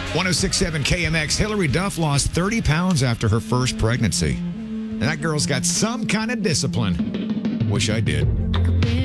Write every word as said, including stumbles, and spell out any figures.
one oh six point seven K M X, Hillary Duff lost thirty pounds after her first pregnancy. And that girl's got some kind of discipline. Wish I did.